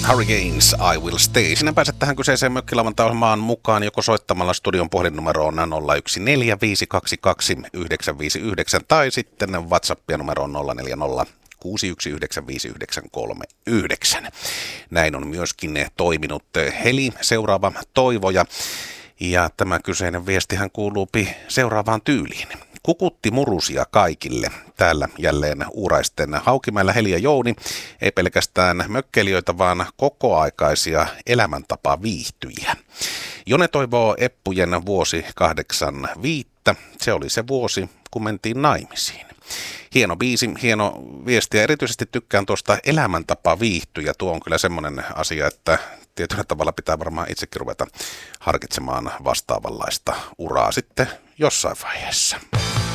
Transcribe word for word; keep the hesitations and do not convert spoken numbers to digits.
Hurricanes, I Will Stay. Sinä pääset tähän kyseiseen mökkilavantai-ohjelmaan mukaan joko soittamalla studion puhelinnumeroon nolla yksi neljä viisi kaksi kaksi yhdeksän viisi yhdeksän tai sitten WhatsAppia numeroon nolla neljä nolla kuusi yksi yhdeksän viisi yhdeksän kolme yhdeksän. Näin on myöskin toiminut Heli, seuraava toivoja. Ja tämä kyseinen viestihän kuuluu seuraavaan tyyliin. Kukutti murusia kaikille. Täällä jälleen Uuraisten Haukimäellä Heli ja Jouni. Ei pelkästään mökkeilijöitä, vaan kokoaikaisia elämäntapa viihtyjiä. Jone toivoo Eppujen vuosi kahdeksan viittä. Se oli se vuosi, kun mentiin naimisiin. Hieno biisi, hieno viesti ja erityisesti tykkään tuosta elämäntapa viihtyjä. Tuo on kyllä semmoinen asia, että tietyllä tavalla pitää varmaan itsekin ruveta harkitsemaan vastaavanlaista uraa sitten jossain vaiheessa.